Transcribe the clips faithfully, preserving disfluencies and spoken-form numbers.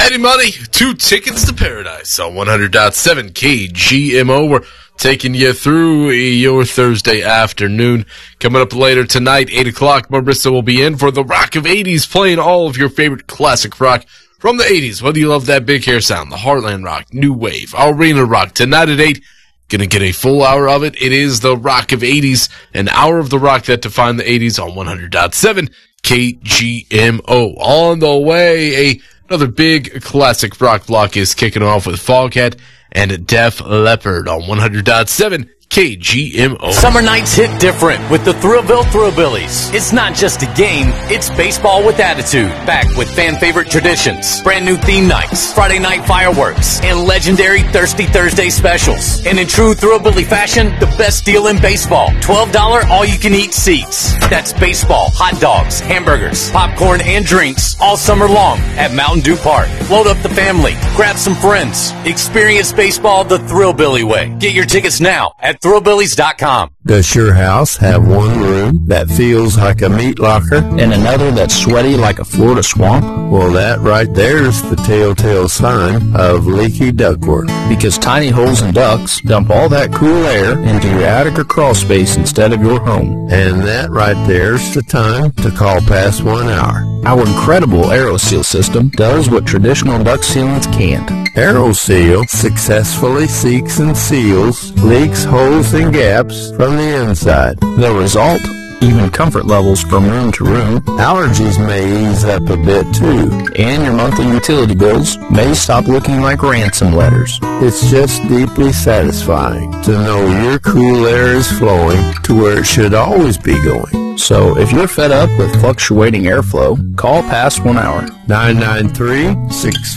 Eddie Money, two tickets to paradise on one hundred point seven K G M O. We're taking you through your Thursday afternoon. Coming up later tonight, eight o'clock, Marissa will be in for the Rock of eighties, playing all of your favorite classic rock from the eighties. Whether you love that big hair sound, the Heartland rock, new wave, arena rock. Tonight at eight, gonna get a full hour of it. It is the Rock of eighties, an hour of the rock that defined the eighties on one hundred point seven K G M O. On the way, a another big classic rock block is kicking off with Foghat and Def Leppard on one hundred point seven K G M O. Summer nights hit different with the Thrillville Thrillbillies. It's not just a game, it's baseball with attitude. Back with fan favorite traditions, brand new theme nights, Friday night fireworks, and legendary Thirsty Thursday specials. And in true Thrillbilly fashion, the best deal in baseball. twelve dollars all-you-can-eat seats. That's baseball, hot dogs, hamburgers, popcorn, and drinks all summer long at Mountain Dew Park. Load up the family, grab some friends. Experience baseball the Thrillbilly way. Get your tickets now at thrillbillies dot com. Does your house have one room that feels like a meat locker and another that's sweaty like a Florida swamp? Well, that right there's the telltale sign of leaky ductwork. Because tiny holes in ducts dump all that cool air into your attic or crawl space instead of your home. And that right there's the time to call past one hour. Our incredible AeroSeal system does what traditional duct sealants can't. AeroSeal successfully seeks and seals leaks, holes, and gaps from the inside. The result? Even comfort levels from room to room. Allergies may ease up a bit too. And your monthly utility bills may stop looking like ransom letters. It's just deeply satisfying to know your cool air is flowing to where it should always be going. So if you're fed up with fluctuating airflow, call past one hour. nine nine three, six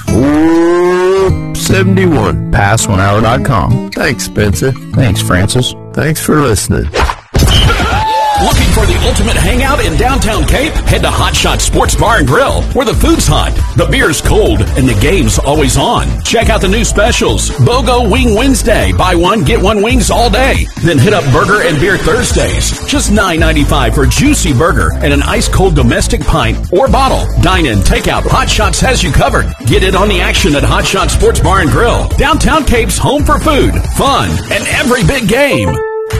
four seven one. past one hour dot com. Thanks, Spencer. Thanks, Francis. Thanks for listening. Looking for the ultimate hangout in downtown Cape? Head to Hot Shot Sports Bar and Grill, where the food's hot, the beer's cold, and the game's always on. Check out the new specials. BOGO Wing Wednesday. Buy one, get one wings all day. Then hit up Burger and Beer Thursdays. Just nine ninety-five for juicy burger and an ice-cold domestic pint or bottle. Dine-in, takeout, Hot Shots has you covered. Get in on the action at Hot Shot Sports Bar and Grill. Downtown Cape's home for food, fun, and every big game.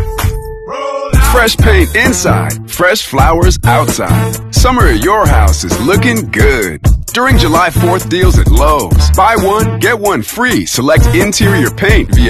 Fresh paint inside, fresh flowers outside. Summer at your house is looking good. During July fourth deals at Lowe's, buy one, get one free. Select interior paint via